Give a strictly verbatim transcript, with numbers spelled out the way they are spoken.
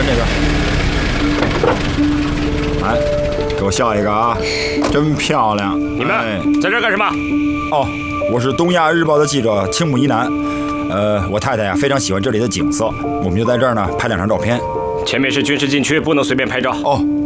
这个，来，给我笑一个啊，真漂亮。 你们、哎、在这儿干什么？ 哦，我是东亚日报的记者青木一男。呃，我太太呀非常喜欢这里的景色，我们就在这儿呢拍两张照片。 前面是军事禁区，不能随便拍照。 哦，